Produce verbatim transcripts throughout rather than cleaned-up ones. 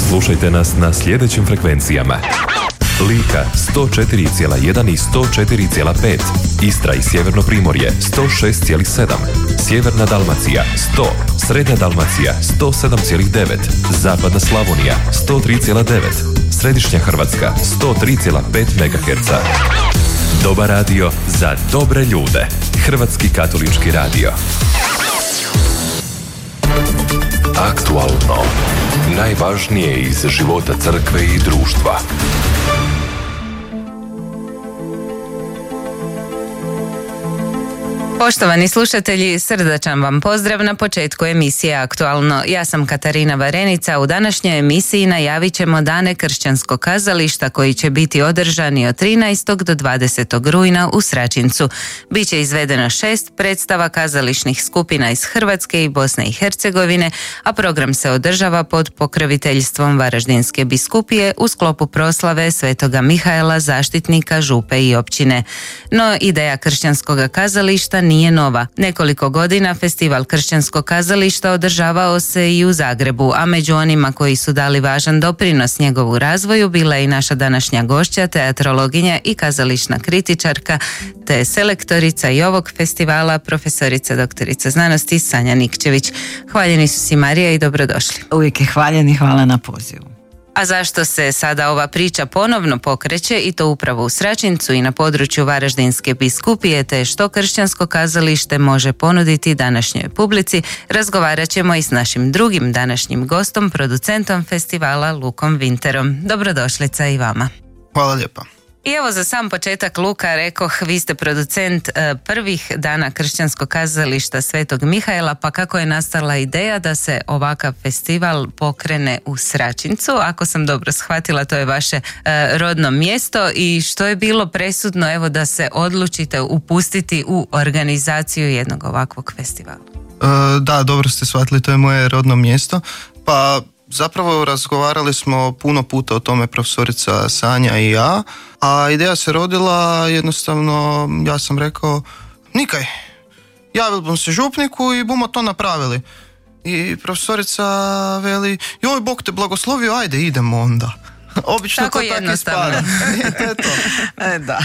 Slušajte nas na sljedećim frekvencijama: Lika sto četiri zarez jedan i sto četiri zarez pet, Istra i Sjeverno Primorje sto šest zarez sedam, Sjeverna Dalmacija sto, Srednja Dalmacija sto sedam zarez devet, Zapadna Slavonija sto tri zarez devet, Središnja Hrvatska sto tri zarez pet megaherca. Dobar radio za dobre ljude. Hrvatski katolički radio. Aktualno. Najvažnije iz života crkve i društva. Poštovani slušatelji, srdačan vam pozdrav na početku emisije Aktualno. Ja sam Katarina Varenica. U današnjoj emisiji najavit ćemo dane kršćanskog kazališta koji će biti održani od trinaestog do dvadesetog rujna u Sračincu. Biće izvedeno šest predstava kazališnih skupina iz Hrvatske i Bosne i Hercegovine, a program se održava pod pokroviteljstvom Varaždinske biskupije u sklopu proslave Svetoga Mihaela, zaštitnika župe i općine. No, ideja kršćanskog kazališta nije nova. Nekoliko godina Festival kršćanskog kazališta održavao se i u Zagrebu, a među onima koji su dali važan doprinos njegovu razvoju bila je i naša današnja gošća, teatrologinja i kazališna kritičarka, te selektorica i ovog festivala, profesorica doktorica znanosti Sanja Nikčević. Hvaljeni su si, Marija, i dobrodošli. Uvijek je hvaljen i hvala na pozivu. A zašto se sada ova priča ponovno pokreće, i to upravo u Sračincu i na području Varaždinske biskupije, te što kršćansko kazalište može ponuditi današnjoj publici, razgovarat ćemo i s našim drugim današnjim gostom, producentom festivala Lukom Vinterom. Dobrodošlica i vama. Hvala lijepa. I evo, za sam početak, Luka, rekoh, vi ste producent prvih dana kršćanskog kazališta Svetog Mihaela, pa kako je nastala ideja da se ovakav festival pokrene u Sračincu? Ako sam dobro shvatila, to je vaše rodno mjesto, i što je bilo presudno, evo, da se odlučite upustiti u organizaciju jednog ovakvog festivala? E, da, dobro ste shvatili, to je moje rodno mjesto. Pa zapravo razgovarali smo puno puta o tome, profesorica Sanja i ja, a ideja se rodila jednostavno, ja sam rekao, nikaj, javili bom se župniku i bumo to napravili. I profesorica veli, joj, Bog te blagoslovio, ajde, idemo onda. Obično tako to tako ispada. To je to. E, da.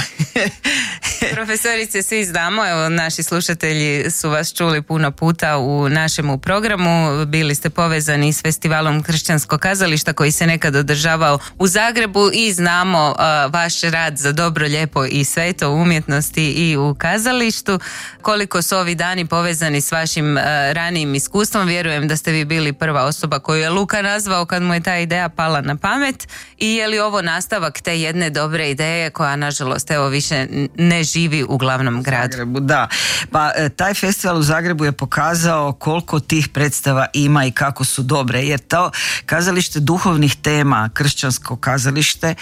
Profesorice, svi znamo, evo, naši slušatelji su vas čuli puno puta u našemu programu, bili ste povezani s festivalom kršćanskog kazališta koji se nekad održavao u Zagrebu, i znamo uh, vaš rad za dobro, lijepo i sveto u umjetnosti i u kazalištu. Koliko su ovi dani povezani s vašim uh, ranijim iskustvom, vjerujem da ste vi bili prva osoba koju je Luka nazvao kad mu je ta ideja pala na pamet, i je li ovo nastavak te jedne dobre ideje koja, nažalost, evo, više ne živi u glavnom gradu? Zagrebu, da. Pa taj festival u Zagrebu je pokazao koliko tih predstava ima i kako su dobre, jer to kazalište duhovnih tema, kršćansko kazalište,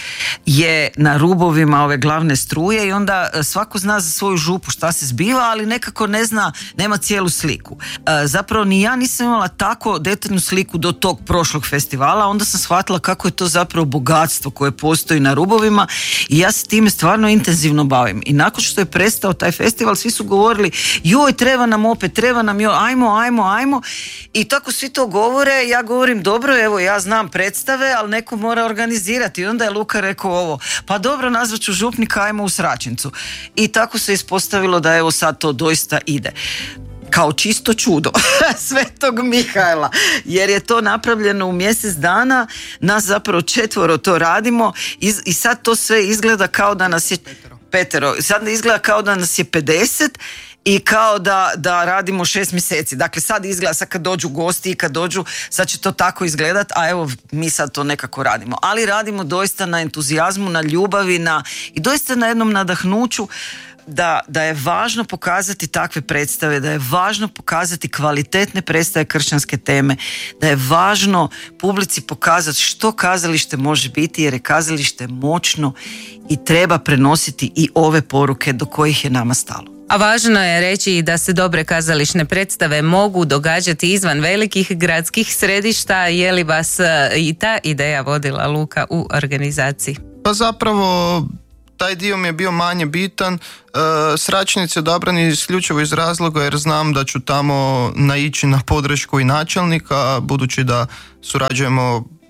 je na rubovima ove glavne struje, i onda svako zna za svoju župu šta se zbiva, ali nekako ne zna, nema cijelu sliku. Zapravo ni ja nisam imala tako detaljnu sliku do tog prošlog festivala, onda sam shvatila kako je to zapravo bogatstvo koje postoji na rubovima, i ja se time stvarno intenzivno bavim. I nakon što je prestao taj festival, svi su govorili, joj, treba nam opet, treba nam, joj, ajmo, ajmo, ajmo, i tako svi to govore, ja govorim, dobro, evo, ja znam predstave, ali neko mora organizirati. I onda je Luka rekao ovo, pa dobro, nazvat ću župnika, ajmo u Sračincu. I tako se ispostavilo da evo sad to doista ide. Kao čisto čudo Svetog Mihaela, jer je to napravljeno u mjesec dana, nas zapravo četvoro to radimo, i, i sad to sve izgleda kao da nas je petero, petero. Sad izgleda kao da nas je pedeset, i kao da, da radimo šest mjeseci. Dakle, sad izgleda, sad kad dođu gosti i kad dođu, sad će to tako izgledat, a evo, mi sad to nekako radimo. Ali radimo doista na entuzijazmu, na ljubavi, na, i doista na jednom nadahnuću, Da, da je važno pokazati takve predstave, da je važno pokazati kvalitetne predstave kršćanske teme, da je važno publici pokazati što kazalište može biti, jer je kazalište moćno i treba prenositi i ove poruke do kojih je nama stalo. A važno je reći da se dobre kazališne predstave mogu događati izvan velikih gradskih središta. Je li vas i ta ideja vodila, Luka, u organizaciji? Pa zapravo taj dio mi je bio manje bitan. E, Sračinec je odabran isključivo iz razloga jer znam da ću tamo naići na podršku i načelnika, budući da surađujemo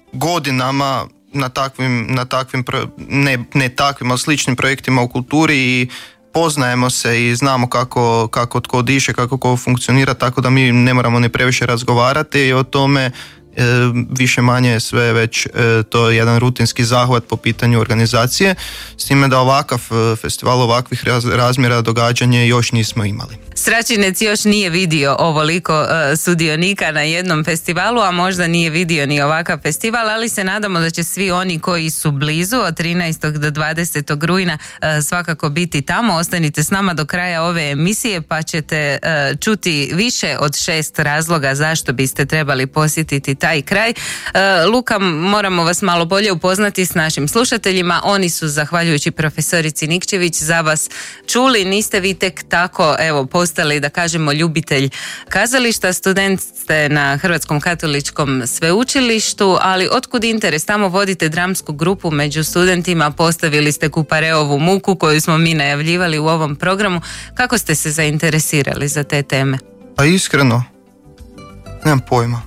godinama na takvim, na takvim ne, ne takvim, ali sličnim projektima u kulturi i poznajemo se i znamo kako, kako tko diše, kako tko funkcionira, tako da mi ne moramo ni previše razgovarati o tome. E, više manje sve već e, to je jedan rutinski zahvat po pitanju organizacije, s time da ovakav festival ovakvih raz, razmjera događanja još nismo imali. Sračinec još nije vidio ovoliko uh, sudionika na jednom festivalu, a možda nije vidio ni ovakav festival, ali se nadamo da će svi oni koji su blizu od trinaestog do dvadesetog rujna uh, svakako biti tamo. Ostanite s nama do kraja ove emisije pa ćete uh, čuti više od šest razloga zašto biste trebali posjetiti taj kraj. Uh, Luka, moramo vas malo bolje upoznati s našim slušateljima. Oni su, zahvaljujući profesorici Nikčević, za vas čuli. Niste vi tek tako, evo, postali, da kažemo, ljubitelj kazališta, student ste na Hrvatskom katoličkom sveučilištu, ali otkud interes? Tamo vodite dramsku grupu među studentima, postavili ste Kupareovu muku koju smo mi najavljivali u ovom programu. Kako ste se zainteresirali za te teme? Pa iskreno, nemam pojma.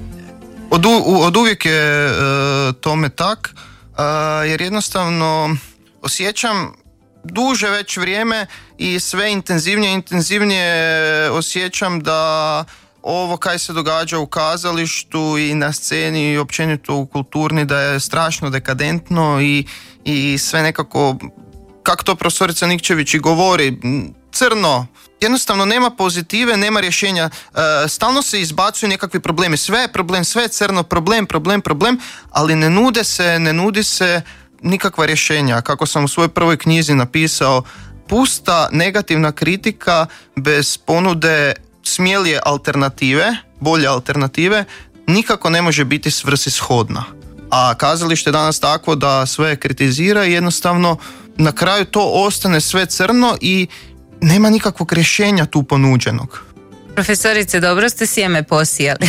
Od, u, od uvijek je e, tome tak, e, jer jednostavno osjećam duže već vrijeme i sve intenzivnije intenzivnije osjećam da ovo kaj se događa u kazalištu i na sceni i općenito u kulturni da je strašno dekadentno i, i sve nekako, kako to profesorica Nikčević i govori, crno. Jednostavno nema pozitive, nema rješenja, e, stalno se izbacuju nekakvi problemi, sve je problem, sve je crno, problem, problem, problem, ali ne nude se, ne nudi se nikakva rješenja. Kako sam u svojoj prvoj knjizi napisao, pusta negativna kritika bez ponude smjelije alternative, bolje alternative, nikako ne može biti svrsishodna. A kazalište je danas takvo da sve kritizira i jednostavno na kraju to ostane sve crno i nema nikakvog rješenja tu ponuđenog. Profesorice, dobro ste sjeme posijali.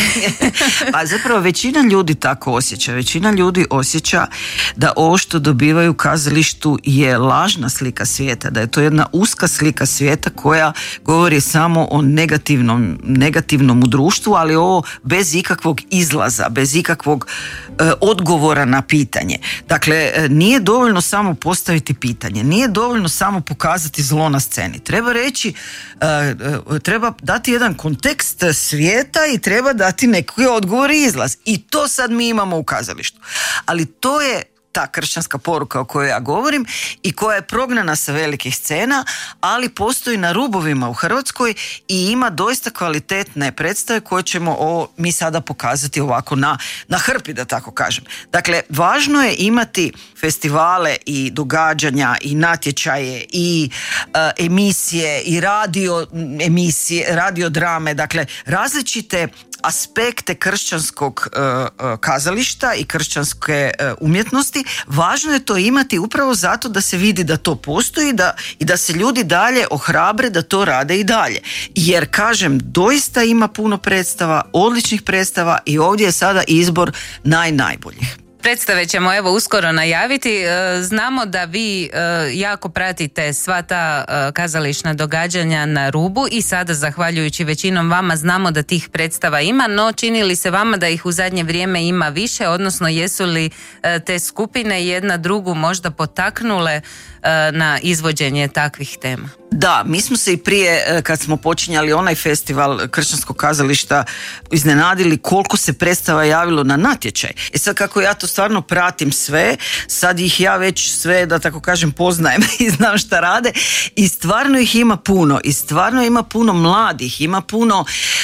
Pa zapravo većina ljudi tako osjeća. Većina ljudi osjeća da ovo što dobivaju u kazalištu je lažna slika svijeta, da je to jedna uska slika svijeta koja govori samo o negativnom, negativnom u društvu, ali ovo bez ikakvog izlaza, bez ikakvog e, odgovora na pitanje. Dakle, nije dovoljno samo postaviti pitanje, nije dovoljno samo pokazati zlo na sceni. Treba reći, e, e, treba dati jedan kontekst svijeta i treba dati neki odgovor i izlaz. I to sad mi imamo u kazalištu. Ali to je ta kršćanska poruka o kojoj ja govorim i koja je prognana sa velikih scena, ali postoji na rubovima u Hrvatskoj i ima doista kvalitetne predstave koje ćemo ovo mi sada pokazati ovako na, na hrpi, da tako kažem. Dakle, važno je imati festivale i događanja i natječaje i uh, emisije i radio emisije, radio drame, dakle različite aspekte kršćanskog uh, kazališta i kršćanske uh, umjetnosti. Važno je to imati upravo zato da se vidi da to postoji da, i da se ljudi dalje ohrabre da to rade i dalje. Jer, kažem, doista ima puno predstava, odličnih predstava i ovdje je sada izbor naj najboljih. Predstave ćemo evo uskoro najaviti. Znamo da vi jako pratite sva ta kazališna događanja na rubu i sada, zahvaljujući većinom vama, znamo da tih predstava ima, no čini li se vama da ih u zadnje vrijeme ima više, odnosno jesu li te skupine jedna drugu možda potaknule na izvođenje takvih tema? Da, mi smo se i prije, kad smo počinjali onaj festival kršćanskog kazališta, iznenadili koliko se predstava javilo na natječaj. E sad, kako ja to stvarno pratim sve, sad ih ja već sve, da tako kažem, poznajem i znam šta rade i stvarno ih ima puno i stvarno ima puno mladih, ima puno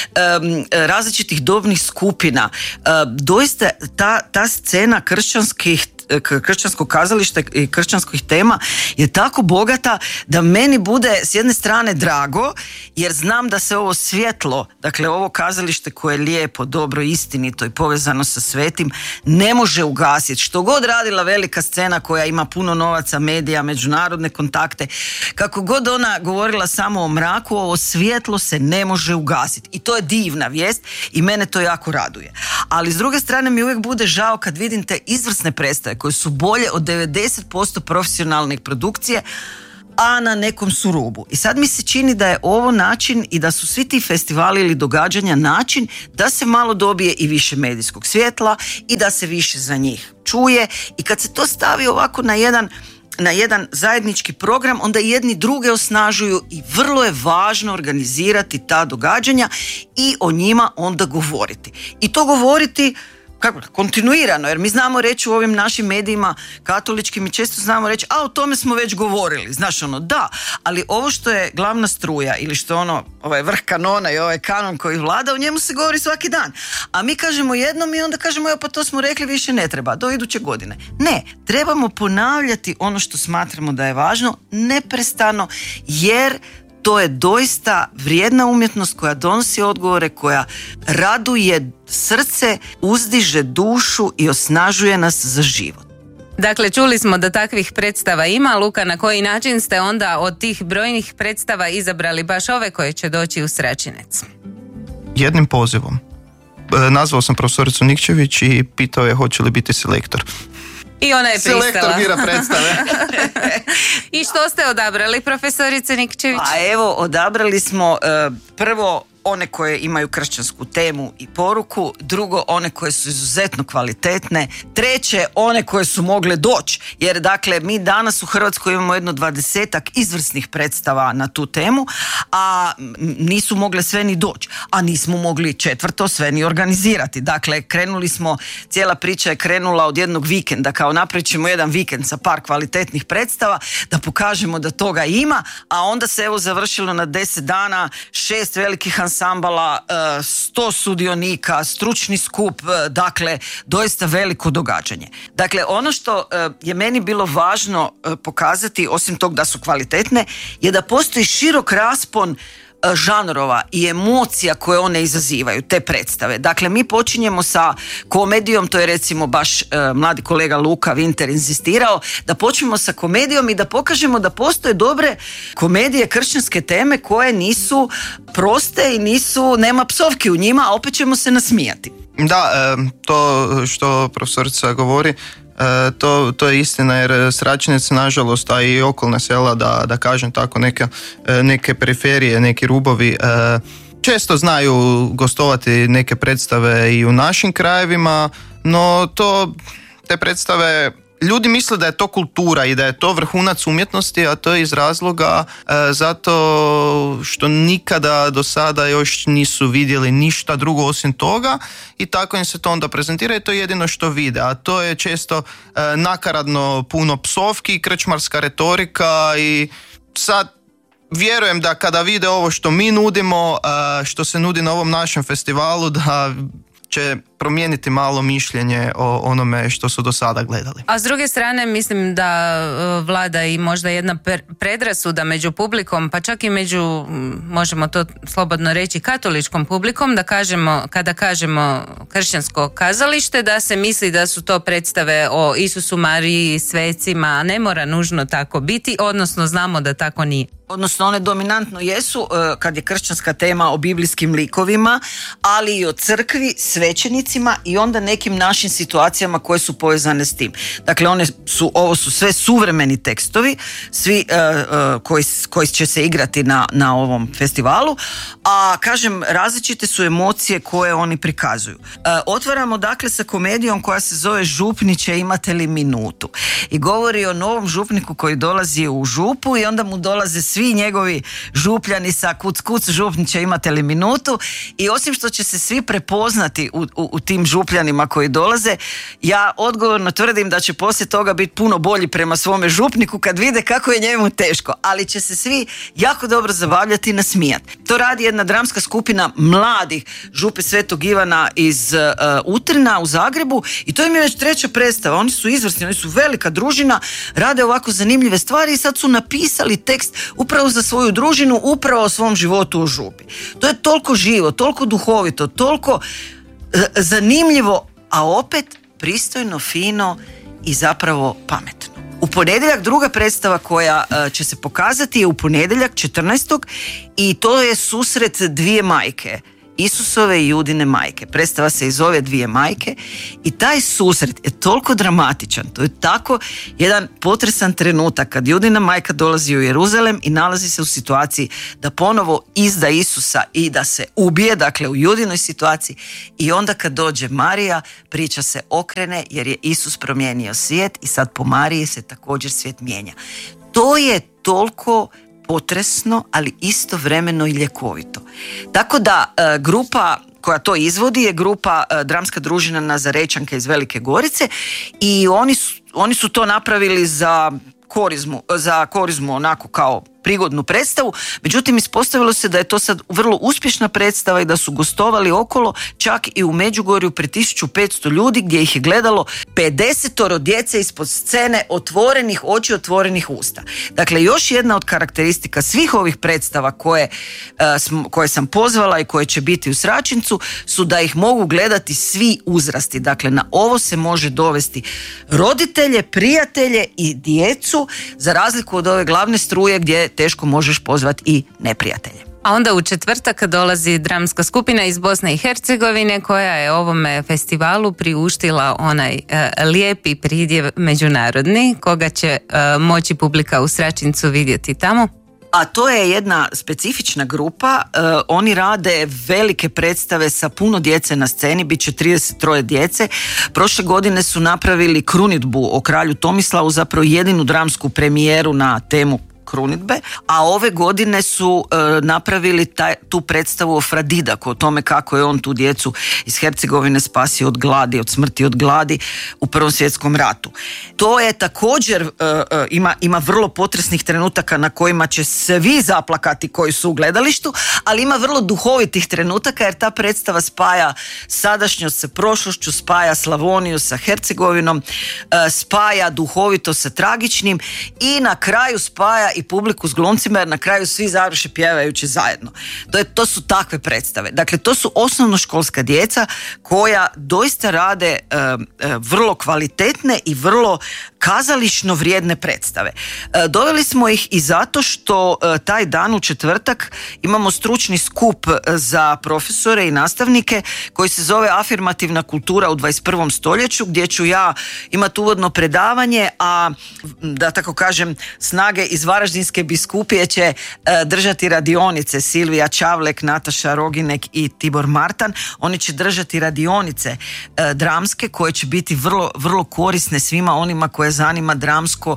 um, različitih dobnih skupina. Um, doista ta, ta scena kršćanskih kršćanskog kazališta i kršćanskih tema je tako bogata da meni bude s jedne strane drago, jer znam da se ovo svjetlo, dakle ovo kazalište koje je lijepo, dobro, istinito i povezano sa svetim, ne može ugasiti. Što god radila velika scena koja ima puno novaca, medija, međunarodne kontakte, kako god ona govorila samo o mraku, ovo svjetlo se ne može ugasiti. I to je divna vijest i mene to jako raduje. Ali s druge strane mi uvijek bude žao kad vidim te izvrsne predstave koje su bolje od devedeset posto profesionalnih produkcije, a na nekom su rubu. I sad mi se čini da je ovo način i da su svi ti festivali ili događanja način da se malo dobije i više medijskog svjetla i da se više za njih čuje. I kad se to stavi ovako na jedan na jedan zajednički program, onda jedni druge osnažuju i vrlo je važno organizirati ta događanja i o njima onda govoriti. I to govoriti kako, kontinuirano, jer mi znamo reći u ovim našim medijima katoličkim, mi često znamo reći, a o tome smo već govorili, znaš ono, da, ali ovo što je glavna struja ili što je ono, ovaj vrh kanona i ovaj kanon koji vlada, o njemu se govori svaki dan, a mi kažemo jednom i onda kažemo, evo pa to smo rekli, više ne treba, do iduće godine. Ne, trebamo ponavljati ono što smatramo da je važno, neprestano, jer to je doista vrijedna umjetnost koja donosi odgovore, koja raduje srce, uzdiže dušu i osnažuje nas za život. Dakle, čuli smo da takvih predstava ima. Luka, na koji način ste onda od tih brojnih predstava izabrali baš ove koje će doći u Sračinec? Jednim pozivom. E, nazvao sam profesoricu Nikčević i pitao je hoće li biti selektor. I ona je pristala. Selektor bira predstave. I što ste odabrali, profesorice Nikčević? A evo, odabrali smo uh, prvo one koje imaju kršćansku temu i poruku, drugo one koje su izuzetno kvalitetne, treće one koje su mogle doći, jer dakle mi danas u Hrvatskoj imamo jedno dvadesetak izvrsnih predstava na tu temu, a nisu mogle sve ni doći, a nismo mogli četvrto sve ni organizirati. Dakle, krenuli smo, cijela priča je krenula od jednog vikenda, kao napravit ćemo jedan vikend sa par kvalitetnih predstava, da pokažemo da toga ima, a onda se evo završilo na deset dana, šest velikih ansambala, sto sudionika, stručni skup, dakle, doista veliko događanje. Dakle, ono što je meni bilo važno pokazati, osim tog da su kvalitetne, je da postoji širok raspon žanrova i emocija koje one izazivaju, te predstave. Dakle, mi počinjemo sa komedijom, to je recimo baš e, mladi kolega Luka Vinter insistirao, da počnemo sa komedijom i da pokažemo da postoje dobre komedije kršćanske teme koje nisu proste i nisu, nema psovki u njima, a opet ćemo se nasmijati. Da, e, to što profesorica govori, E, to, to je istina, jer Sračinec, nažalost, a i okolna sela, da, da kažem tako, neke, neke periferije, neki rubovi, e, često znaju gostovati neke predstave i u našim krajevima, no to, te predstave, ljudi misle da je to kultura i da je to vrhunac umjetnosti, a to je iz razloga e, zato što nikada do sada još nisu vidjeli ništa drugo osim toga i tako im se to onda prezentira i to je jedino što vide, a to je često e, nakaradno puno psovki, krčmarska retorika i sad vjerujem da kada vide ovo što mi nudimo, e, što se nudi na ovom našem festivalu, da će promijeniti malo mišljenje o onome što su do sada gledali. A s druge strane mislim da vlada i možda jedna predrasuda među publikom, pa čak i među, možemo to slobodno reći, katoličkom publikom, da kažemo, kada kažemo kršćansko kazalište, da se misli da su to predstave o Isusu, Mariji, svecima, a ne mora nužno tako biti, odnosno znamo da tako nije. Odnosno one dominantno jesu kad je kršćanska tema o biblijskim likovima, ali i o crkvi, svećenicima i onda nekim našim situacijama koje su povezane s tim. Dakle, one su, ovo su sve suvremeni tekstovi, svi uh, uh, koji, koji će se igrati na, na ovom festivalu, a kažem, različite su emocije koje oni prikazuju. Uh, otvaramo dakle sa komedijom koja se zove Župniće, imate li minutu? I govori o novom župniku koji dolazi u župu i onda mu dolaze svi njegovi župljani sa kuc kuc župniće, imate li minutu? I osim što će se svi prepoznati u, u, u tim župljanima koji dolaze, ja odgovorno tvrdim da će poslije toga biti puno bolji prema svome župniku kad vide kako je njemu teško, ali će se svi jako dobro zabavljati i nasmijati. To radi jedna dramska skupina mladih župe Svetog Ivana iz uh, Utrina u Zagrebu i to im je već treća predstava. Oni su izvrsni, oni su velika družina, rade ovako zanimljive stvari i sad su napisali tekst upravo za svoju družinu, upravo o svom životu u župi. To je toliko živo, toliko duhovito, toliko zanimljivo, a opet pristojno, fino i zapravo pametno. U ponedjeljak druga predstava koja uh, će se pokazati je u ponedjeljak četrnaestog i to je Susret dvije majke. Isusove i Judine majke. Predstava se i zove Dvije majke i taj susret je toliko dramatičan, to je tako jedan potresan trenutak kad Judina majka dolazi u Jeruzalem i nalazi se u situaciji da ponovo izda Isusa i da se ubije, dakle u Judinoj situaciji, i onda kad dođe Marija, priča se okrene jer je Isus promijenio svijet i sad po Mariji se također svijet mijenja. To je toliko potresno, ali istovremeno i ljekovito. Tako da e, grupa koja to izvodi je grupa e, Dramska družina Nazarečanke iz Velike Gorice i oni su, oni su to napravili za korizmu, za korizmu onako kao prigodnu predstavu, međutim ispostavilo se da je to sad vrlo uspješna predstava i da su gostovali okolo, čak i u Međugorju pred tisuću petsto ljudi gdje ih je gledalo pedesetoro djece ispod scene, otvorenih oči, otvorenih usta. Dakle, još jedna od karakteristika svih ovih predstava koje, uh, koje sam pozvala i koje će biti u Sračincu su da ih mogu gledati svi uzrasti. Dakle, na ovo se može dovesti roditelje, prijatelje i djecu, za razliku od ove glavne struje gdje teško možeš pozvati i neprijatelje. A onda u četvrtak dolazi dramska skupina iz Bosne i Hercegovine koja je ovome festivalu priuštila onaj e, lijepi pridjev međunarodni, koga će e, moći publika u Sračincu vidjeti tamo. A to je jedna specifična grupa, e, oni rade velike predstave sa puno djece na sceni, bit će trideset tri djece. Prošle godine su napravili krunidbu o kralju Tomislavu, zapravo jedinu dramsku premijeru na temu krunidbe, a ove godine su e, napravili taj, tu predstavu o Fradidaku, o tome kako je on tu djecu iz Hercegovine spasio od gladi, od smrti od gladi u Prvom svjetskom ratu. To je također, e, e, ima, ima vrlo potresnih trenutaka na kojima će svi zaplakati koji su u gledalištu, ali ima vrlo duhovitih trenutaka jer ta predstava spaja sadašnjost sa prošlošću, spaja Slavoniju sa Hercegovinom, e, spaja duhovito sa tragičnim i na kraju spaja i publiku s glumcima jer na kraju svi završe pjevajući zajedno. To, je, to su takve predstave. Dakle, to su osnovnoškolska djeca koja doista rade e, e, vrlo kvalitetne i vrlo kazališno vrijedne predstave. E, doveli smo ih i zato što e, taj dan u četvrtak imamo stručni skup za profesore i nastavnike koji se zove Afirmativna kultura u dvadeset prvom stoljeću, gdje ću ja imati uvodno predavanje, a da tako kažem snage iz Varaždinske biskupije će e, držati radionice. Silvija Čavlek, Nataša Roginek i Tibor Martan. Oni će držati radionice e, dramske koje će biti vrlo, vrlo korisne svima onima koje zanima dramsko,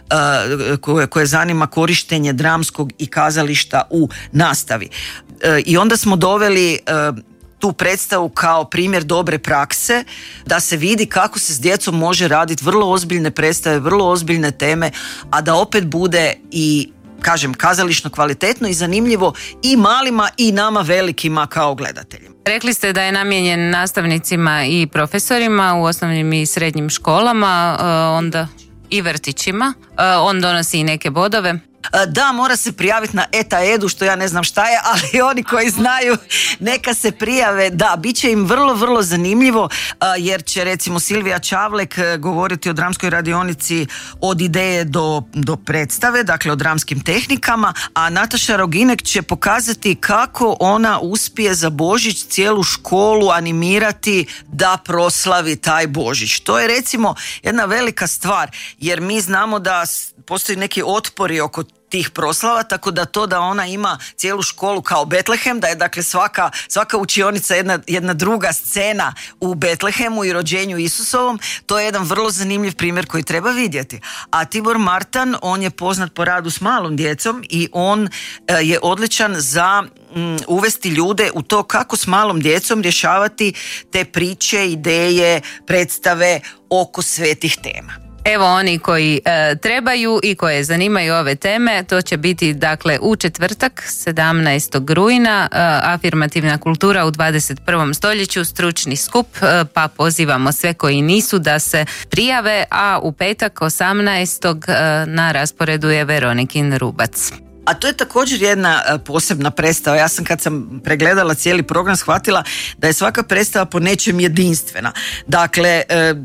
e, koje, koje zanima korištenje dramskog i kazališta u nastavi. E, I onda smo doveli e, tu predstavu kao primjer dobre prakse, da se vidi kako se s djecom može raditi vrlo ozbiljne predstave, vrlo ozbiljne teme, a da opet bude i, kažem, kazališno kvalitetno i zanimljivo i malima i nama velikima kao gledateljima. Rekli ste da je namijenjen nastavnicima i profesorima u osnovnim i srednjim školama, onda i vrtićima. On donosi i neke bodove. Da, mora se prijaviti na Eta Edu, što ja ne znam šta je, ali oni koji znaju neka se prijave. Da, bit će im vrlo, vrlo zanimljivo, jer će recimo Silvija Čavlek govoriti o dramskoj radionici od ideje do, do predstave, dakle o dramskim tehnikama, a Nataša Roginek će pokazati kako ona uspije za Božić cijelu školu animirati da proslavi taj Božić. To je recimo jedna velika stvar, jer mi znamo da postoji neki otpori oko tih proslava, tako da to da ona ima cijelu školu kao Betlehem, da je dakle svaka, svaka učionica jedna, jedna druga scena u Betlehemu i rođenju Isusovom, to je jedan vrlo zanimljiv primjer koji treba vidjeti. A Tibor Martan, on je poznat po radu s malom djecom i on e, je odličan za m, uvesti ljude u to kako s malom djecom rješavati te priče, ideje, predstave oko svetih tema. Evo oni koji e, trebaju i koje zanimaju ove teme, to će biti dakle u četvrtak sedamnaestog rujna, e, afirmativna kultura u dvadeset prvom stoljeću, stručni skup, e, pa pozivamo sve koji nisu da se prijave, a u petak osamnaestog E, na rasporedu je Veronikin Rubac. A to je također jedna posebna predstava. Ja sam kad sam pregledala cijeli program shvatila da je svaka predstava po nečem jedinstvena. Dakle,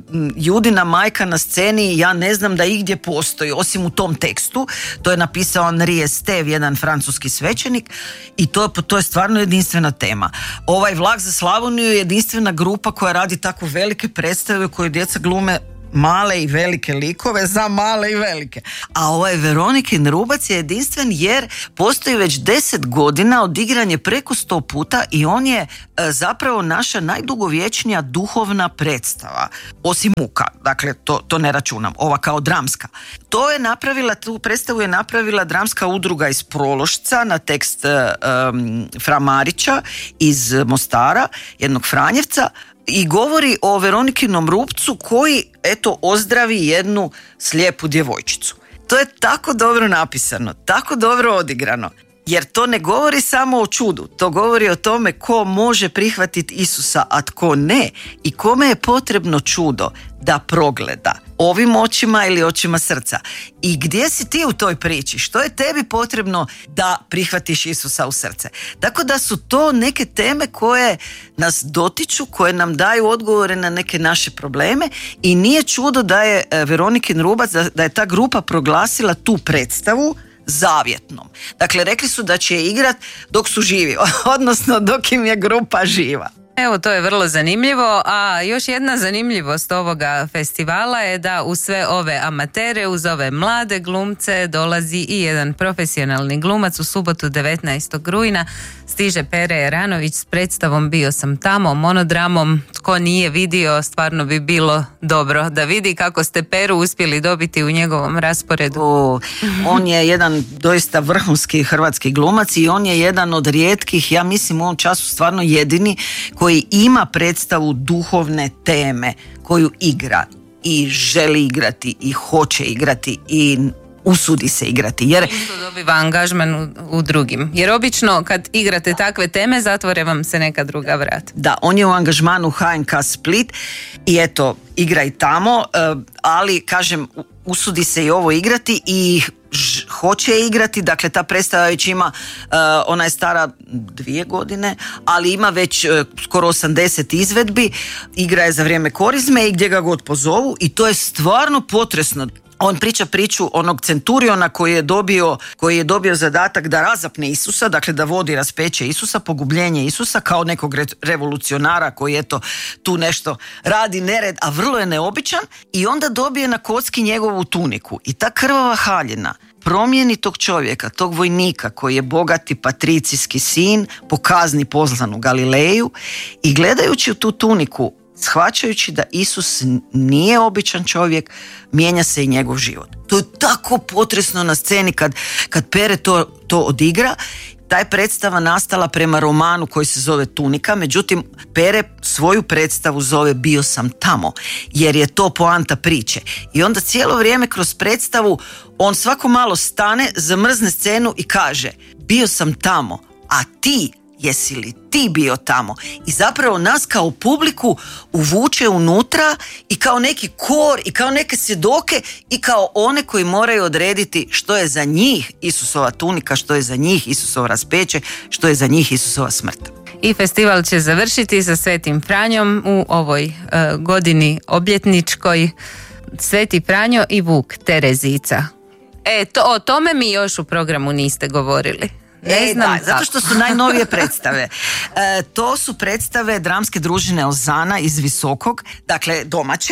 Judina majka na sceni, ja ne znam da igdje postoji, osim u tom tekstu. To je napisao Henri Esteve, jedan francuski svećenik, i to, to je stvarno jedinstvena tema. Ovaj Vlak za Slavoniju je jedinstvena grupa koja radi tako velike predstave u kojoj djeca glume male i velike likove za male i velike. A ovaj Veronikin Rubac je jedinstven jer postoji već deset godina, odigran je preko sto puta i on je e, zapravo naša najdugovječnija duhovna predstava. Osim Muka, dakle to, to ne računam, ova kao dramska. To je napravila, tu predstavu je napravila dramska udruga iz Prološca na tekst e, um, Fra Marića iz Mostara, jednog Franjevca, i govori o Veronikinom Rupcu koji, eto, ozdravi jednu slijepu djevojčicu. To je tako dobro napisano, tako dobro odigrano, jer to ne govori samo o čudu, to govori o tome ko može prihvatiti Isusa, a tko ne, i kome je potrebno čudo da progleda, ovim očima ili očima srca. I gdje si ti u toj priči? Što je tebi potrebno da prihvatiš Isusa u srce? Tako da su to neke teme koje nas dotiču, koje nam daju odgovore na neke naše probleme, i nije čudo da je Veronikin Rubac, da je ta grupa proglasila tu predstavu zavjetnom. Dakle, rekli su da će je igrat dok su živi, odnosno dok im je grupa živa. Evo, to je vrlo zanimljivo, a još jedna zanimljivost ovoga festivala je da uz sve ove amatere, uz ove mlade glumce dolazi i jedan profesionalni glumac. U subotu devetnaestog rujna stiže Pere Jeranović s predstavom Bio sam tamo, monodramom. Tko nije vidio, stvarno bi bilo dobro da vidi kako ste Peru uspjeli dobiti u njegovom rasporedu. O, on je jedan doista vrhunski hrvatski glumac i on je jedan od rijetkih, ja mislim u ovom času stvarno jedini, koji ima predstavu duhovne teme koju igra i želi igrati i hoće igrati i usudi se igrati. Jer isto dobiva angažman u, u drugim. Jer obično kad igrate takve teme zatvore vam se neka druga vrata. Da, on je u angažmanu H N K Split i eto, igra i tamo, ali kažem, usudi se i ovo igrati i ž, hoće igrati, dakle ta predstava već ima, uh, ona je stara dvije godine, ali ima već uh, skoro osamdeset izvedbi, igra je za vrijeme korizme i gdje ga god pozovu i to je stvarno potresno. On priča priču onog centuriona koji je dobio, koji je dobio zadatak da razapne Isusa, dakle da vodi raspeće Isusa, pogubljenje Isusa kao nekog re- revolucionara koji eto tu nešto radi nered, a vrlo je neobičan, i onda dobije na kocki njegovu tuniku i ta krvava haljina promijeni tog čovjeka, tog vojnika koji je bogati patricijski sin, po kazni poslan u Galileju, i gledajući u tu tuniku, shvaćajući da Isus nije običan čovjek, mijenja se i njegov život. To je tako potresno na sceni kad, kad Pere to, to odigra. Ta je predstava nastala prema romanu koji se zove Tunika, međutim Pere svoju predstavu zove Bio sam tamo, jer je to poanta priče. I onda cijelo vrijeme kroz predstavu on svako malo stane, zamrzne scenu i kaže: bio sam tamo, a ti, jesi li ti bio tamo? I zapravo nas kao publiku uvuče unutra i kao neki kor i kao neke svjedoke i kao one koji moraju odrediti što je za njih Isusova tunika, što je za njih Isusovo raspeće, što je za njih Isusova smrt. I festival će završiti sa Svetim Franjom u ovoj uh, godini obljetničkoj. Sveti Franjo i Vuk Terezica. E, to, o tome mi još u programu niste govorili. Ne e, znam da, zato što su najnovije predstave. E, to su predstave dramske družine Ozana iz Visokog, dakle domaće.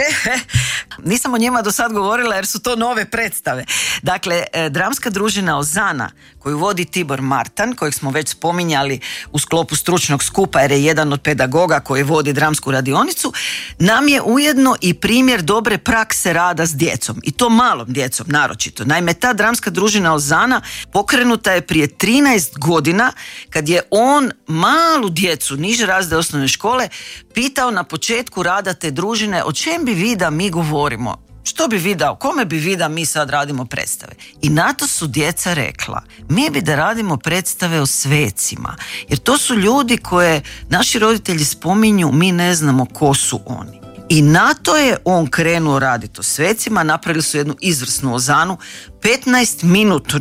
Nisam o njima do sad govorila jer su to nove predstave. Dakle, e, dramska družina Ozana koju vodi Tibor Martan, kojeg smo već spominjali u sklopu stručnog skupa jer je jedan od pedagoga koji vodi dramsku radionicu, nam je ujedno i primjer dobre prakse rada s djecom. I to malom djecom naročito. Naime, ta dramska družina Ozana pokrenuta je prije trinaest godina kad je on malu djecu niže razrede osnovne škole pitao na početku rada te družine o čem bi vi da mi govorimo. Što bi vi dao? Kome bi vi da mi sad radimo predstave? I na to su djeca rekla: mi bi da radimo predstave o svecima. Jer to su ljudi koje naši roditelji spominju, mi ne znamo ko su oni. I na to je on krenuo raditi o svecima, napravili su jednu izvrsnu Ozanu, petnaest minutnu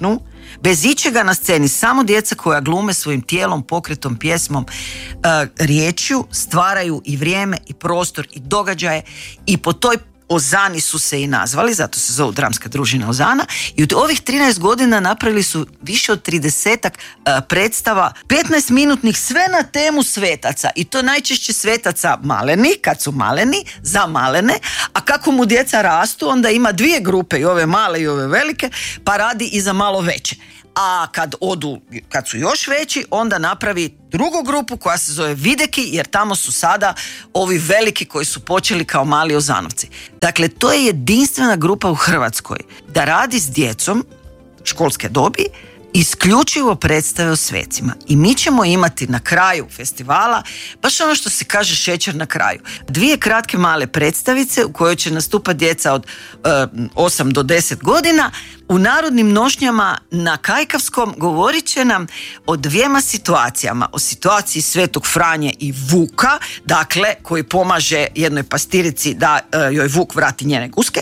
Bez ičega na sceni, samo djeca koja glume svojim tijelom, pokretom, pjesmom, uh, riječju, stvaraju i vrijeme i prostor i događaje i po toj Ozani su se i nazvali, zato se zovu dramska družina Ozana, i u ovih trinaest godina napravili su više od tridesetak uh, predstava, petnaest minutnih, sve na temu svetaca, i to najčešće svetaca maleni, kad su maleni, za malene, a kako mu djeca rastu, onda ima dvije grupe, i ove male i ove velike, pa radi i za malo veće. A kad odu, kad su još veći, onda napravi drugu grupu koja se zove Videki, jer tamo su sada ovi veliki koji su počeli kao mali Ozanovci. Dakle, to je jedinstvena grupa u Hrvatskoj da radi s djecom školske dobi isključivo predstave o svecima. I mi ćemo imati na kraju festivala baš ono što se kaže šećer na kraju. Dvije kratke male predstavice u kojoj će nastupati djeca od uh, osam do deset godina. U narodnim nošnjama na Kajkavskom govorit će nam o dvijema situacijama. O situaciji Svetog Franje i Vuka, dakle, koji pomaže jednoj pastirici da uh, joj Vuk vrati njene guske.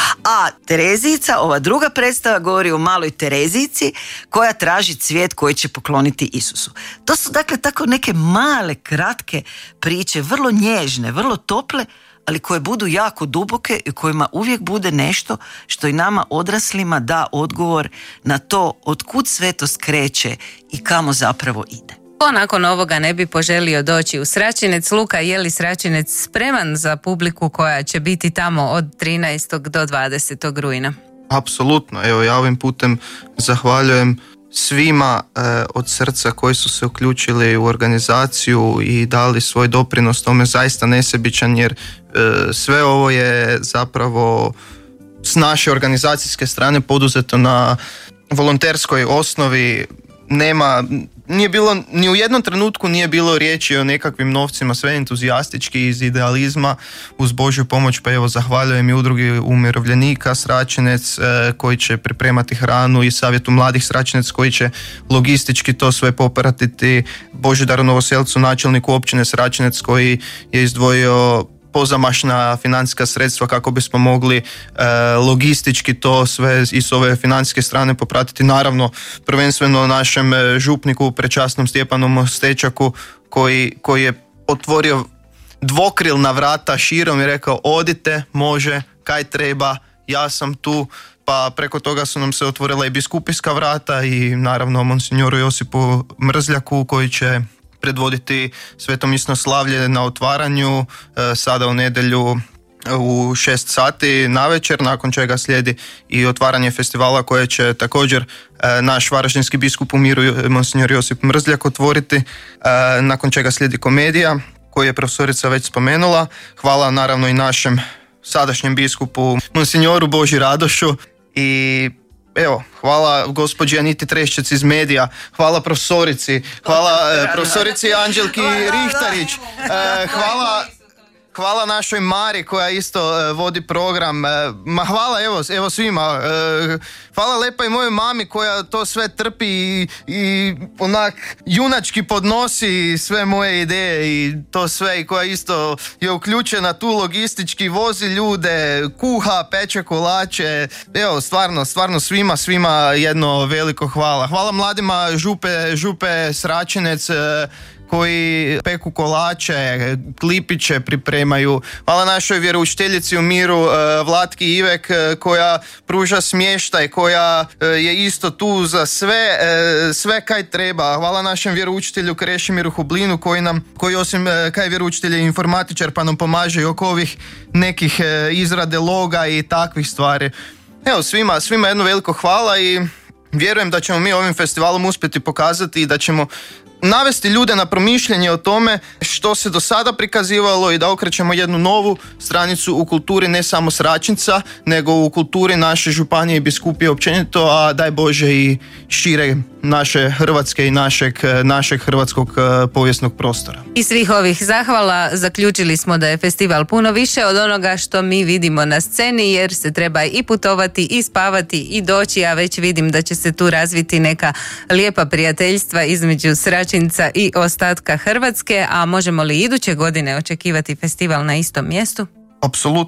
A Terezijica, ova druga predstava, govori o maloj Terezijici koja traži cvijet koji će pokloniti Isusu. To su dakle tako neke male, kratke priče, vrlo nježne, vrlo tople, ali koje budu jako duboke i kojima uvijek bude nešto što i nama odraslima da odgovor na to otkud svetost kreće i kamo zapravo ide. Ko nakon ovoga ne bi poželio doći u Sračinec? Luka, je li Sračinec spreman za publiku koja će biti tamo od trinaestog do dvadesetog rujna? Apsolutno. Evo, ja ovim putem zahvaljujem svima e, od srca koji su se uključili u organizaciju i dali svoj doprinos tome, zaista nesebičan, jer e, sve ovo je zapravo s naše organizacijske strane poduzeto na volonterskoj osnovi. Nema, nije bilo, ni u jednom trenutku nije bilo riječi o nekakvim novcima, sve entuzijastički iz idealizma uz Božju pomoć. Pa evo, zahvaljujem i udrugi umirovljenika Sračinec e, koji će pripremati hranu i savjetu mladih Sračinec koji će logistički to sve popratiti, Božidaru Novoselcu, načelniku općine Sračinec, koji je izdvojio pozamašna financijska sredstva kako bismo mogli e, logistički to sve i s ove financijske strane popratiti. Naravno, prvenstveno našem župniku prečasnom Stjepanu Stečaku koji, koji je otvorio dvokrilna vrata širom i rekao odite, može, kaj treba, ja sam tu. Pa preko toga su nam se otvorila i biskupijska vrata i naravno monsignoru Josipu Mrzljaku koji će predvoditi svetomisno slavlje na otvaranju e, sada u nedjelju u šest sati navečer, nakon čega slijedi i otvaranje festivala koje će također e, naš varaždinski biskup u miru monsinjor Josip Mrzljak otvoriti, e, nakon čega slijedi komedija koju je profesorica već spomenula. Hvala naravno i našem sadašnjem biskupu monsinjoru Boži Radošu i evo, hvala gospođi Aniti Treščec iz medija, hvala profesorici, hvala eh, profesorici Anđelki Rihtarić, eh, hvala... Hvala našoj Mari koja isto e, vodi program. E, ma hvala evo, evo svima. E, hvala lepa i mojoj mami koja to sve trpi i, i onak junački podnosi sve moje ideje i to sve, i koja isto je uključena tu logistički, vozi ljude, kuha, peče kolače. Evo, stvarno, stvarno svima, svima jedno veliko hvala. Hvala mladima župe, župe Sračinec e, koji peku kolače, klipiće pripremaju. Hvala našoj vjeroučiteljici u miru Vlatki Ivek koja pruža smještaj, koja je isto tu za sve, sve kaj treba. Hvala našem vjeroučitelju Krešimiru Hublinu koji nam, koji osim kaj vjeroučitelj je informatičar pa nam pomaže i oko ovih nekih izrade loga i takvih stvari. Evo, svima, svima jedno veliko hvala i vjerujem da ćemo mi ovim festivalom uspjeti pokazati i da ćemo navesti ljude na promišljanje o tome što se do sada prikazivalo i da okrećemo jednu novu stranicu u kulturi ne samo Sračinca, nego u kulturi naše županije i biskupije općenito, a daj Bože i šire naše Hrvatske i našeg, našeg hrvatskog povijesnog prostora. I svih ovih zahvala zaključili smo da je festival puno više od onoga što mi vidimo na sceni, jer se treba i putovati i spavati i doći, a već vidim da će se tu razviti neka lijepa prijateljstva između Sračinca i ostatka Hrvatske. A možemo li iduće godine očekivati festival na istom mjestu? Apsolutno.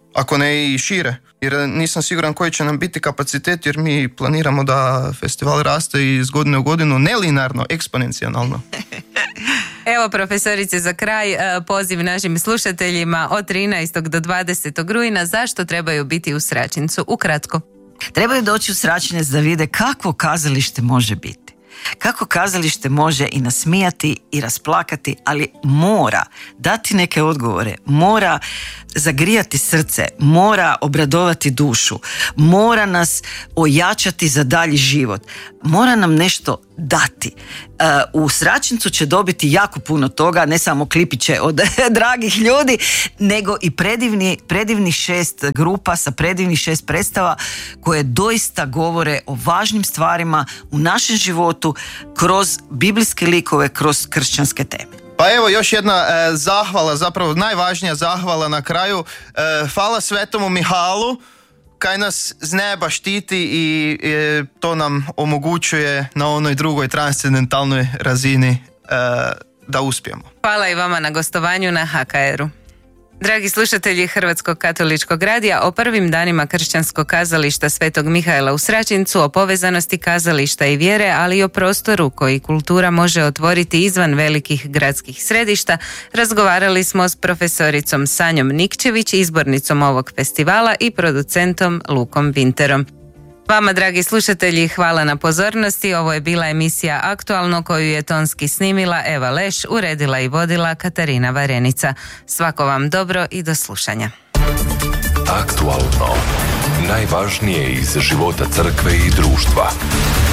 ako ne i šire, jer nisam siguran koji će nam biti kapacitet, jer mi planiramo da festival raste iz godine u godinu nelinearno, eksponencijalno. Evo, profesorice, za kraj poziv našim slušateljima od trinaestog do dvadesetog rujna, zašto trebaju biti u Sraćincu? Ukratko. Trebaju doći u Sraćinec da vide kakvo kazalište može biti. Kako kazalište može i nasmijati i rasplakati, ali mora dati neke odgovore, mora zagrijati srce, mora obradovati dušu, mora nas ojačati za dalji život, mora nam nešto dati. U Sraćincu će dobiti jako puno toga, ne samo klipiće od dragih ljudi, nego i predivni, predivni šest grupa sa predivnih šest predstava koje doista govore o važnim stvarima u našem životu kroz biblijske likove, kroz kršćanske teme. Pa evo još jedna e, zahvala, zapravo najvažnija zahvala na kraju. E, hvala Svetomu Mihalu kaj nas z neba štiti i e, to nam omogućuje na onoj drugoj transcendentalnoj razini e, da uspijemo. Hvala i vama na gostovanju na ha ka er u. Dragi slušatelji Hrvatskog katoličkog radija, o prvim danima kršćanskog kazališta Svetog Mihaela u Sraćincu, o povezanosti kazališta i vjere, ali i o prostoru koji kultura može otvoriti izvan velikih gradskih središta, razgovarali smo s profesoricom Sanjom Nikčević, izbornicom ovog festivala, i producentom Lukom Vinterom. Vama, dragi slušatelji, hvala na pozornosti. Ovo je bila emisija Aktualno koju je tonski snimila Eva Leš, uredila i vodila Katarina Varenica. Svako vam dobro i do slušanja. Aktualno. Najvažnije iz života crkve i društva.